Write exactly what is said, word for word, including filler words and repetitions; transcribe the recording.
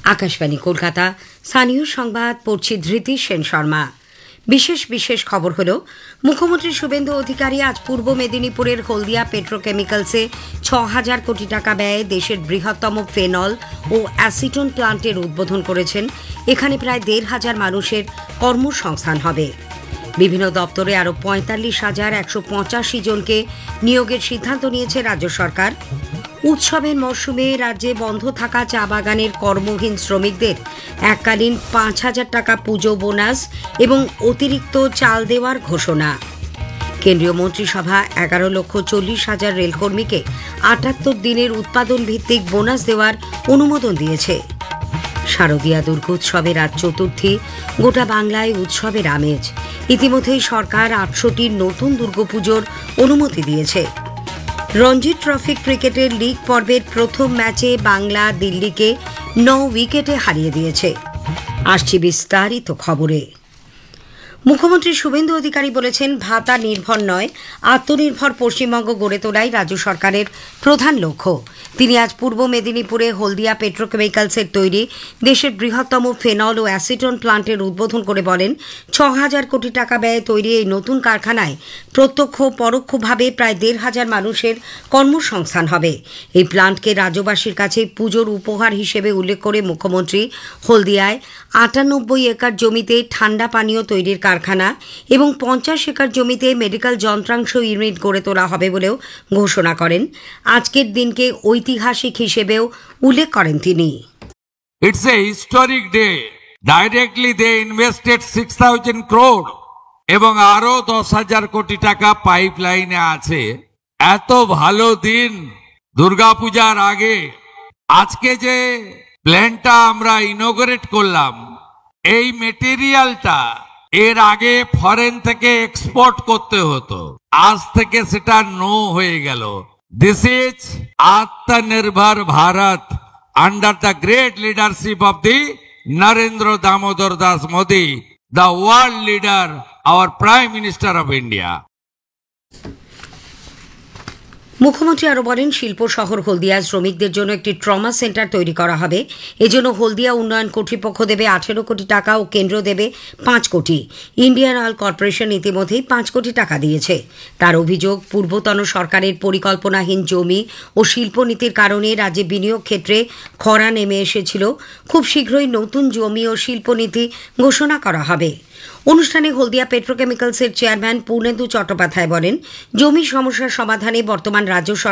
আকাশবাণী কলকাতা। স্থানীয় সংবাদ পড়ছি ধৃতি সেন শর্মা। বিশেষ বিশেষ খবর হল, মুখ্যমন্ত্রী শুভেন্দু অধিকারী আজ পূর্ব মেদিনীপুরের হলদিয়া পেট্রোকেমিক্যালসে ছ হাজার কোটি টাকা ব্যয়ে দেশের বৃহত্তম ফেনল ও অ্যাসিটন প্লান্টের উদ্বোধন করেছেন। এখানে প্রায় দেড় হাজার মানুষের কর্মসংস্থান হবে। বিভিন্ন দপ্তরে আরও পঁয়তাল্লিশ হাজার একশো পঁচাশি জনকে নিয়োগের সিদ্ধান্ত নিয়েছে রাজ্য সরকার। উৎসবের মরশুমে রাজ্যে বন্ধ থাকা চা বাগানের কর্মহীন শ্রমিকদের এককালীন পাঁচ হাজার টাকা পুজো বোনাস এবং অতিরিক্ত চাল দেওয়ার ঘোষণা। কেন্দ্রীয় মন্ত্রিসভা এগারো লক্ষ চল্লিশ হাজার রেলকর্মীকে আটাত্তর দিনের উৎপাদন ভিত্তিক বোনাস দেওয়ার অনুমোদন দিয়েছে। শারদীয়া দুর্গোৎসবের আজ চতুর্থী, গোটা বাংলায় উৎসবের আমেজ। ইতিমধ্যেই সরকার আটশোটি নতুন দুর্গাপুজোর অনুমতি দিয়েছে। রঞ্জি ট্রফি ক্রিকেটের লিগ পর্বের প্রথম ম্যাচে বাংলা দিল্লিকে ন উইকেটে হারিয়ে দিয়েছে। আসছি বিস্তারিত খবরে। মুখ্যমন্ত্রী শুভেন্দু অধিকারী বলেছেন, ভাতা নির্ভর নয়, আত্মনির্ভর পশ্চিমবঙ্গ গড়ে তোলাই রাজ্য সরকারের প্রধান লক্ষ্য। তিনি আজ পূর্ব মেদিনীপুরে হলদিয়া পেট্রোকেমিক্যালসের তৈরি দেশের বৃহত্তম ফেনল ও অ্যাসিটন প্লান্টের উদ্বোধন করে বলেন, ছ হাজার কোটি টাকা ব্যয়ে তৈরি এই নতুন কারখানায় প্রত্যক্ষ পরোক্ষভাবে প্রায় দেড় হাজার মানুষের কর্মসংস্থান হবে। এই প্লান্টকে রাজ্যবাসীর কাছে পুজোর উপহার হিসেবে উল্লেখ করে মুখ্যমন্ত্রী হলদিয়ায় আটানব্বই একর জমিতে ঠান্ডা পানীয় তৈরির কারখানা এবং পঞ্চাশ একর জমিতে মেডিকেল যন্ত্রাংশ ইউনিট গড়ে তোলা হবে বলেও ঘোষণা করেন। আজকের দিনকে ঐতিহাসিক হিসেবেও উল্লেখ করেন তিনি। It's a historic day. Directly they invested six thousand crore এবং আরো দশ হাজার কোটি টাকা পাইপলাইনে আছে। এত ভালো দিন দুর্গাপূজার আগে আজকে যে প্ল্যান্টটা আমরা ইনোগ্রেট করলাম, এই মেটেরিয়ালটা এর আগে ফরেন থেকে এক্সপোর্ট করতে হতো, আজ থেকে সেটা নো হয়ে গেল। দিস ইজ আত্মনির্ভর Bharat under the great leadership of the Narendra Damodar Das Modi, the world leader, hour prime minister of India. মুখ্যমন্ত্রী আরও বলেন, শিল্প শহর হলদিয়া শ্রমিকদের জন্য একটি ট্রমা সেন্টার তৈরি করা হবে। এজন্য হলদিয়া উন্নয়ন কর্তৃপক্ষ দেবে আঠেরো কোটি টাকা ও কেন্দ্র দেবে পাঁচ কোটি। ইন্ডিয়ান অয়েল কর্পোরেশন ইতিমধ্যেই পাঁচ কোটি টাকা দিয়েছে। তার অভিযোগ, পূর্বতন সরকারের পরিকল্পনাহীন জমি ও শিল্পনীতির কারণে রাজ্যে বিনিয়োগ ক্ষেত্রে খরা নেমে এসেছিল। খুব শীঘ্রই নতুন জমি ও শিল্পনীতি ঘোষণা করা হবে। অনুষ্ঠানে হলদিয়া পেট্রোকেমিক্যালসের চেয়ারম্যান পূর্ণেন্দু চট্টোপাধ্যায় বলেন, জমি সমস্যার সমাধানে বর্তমান রাজ্য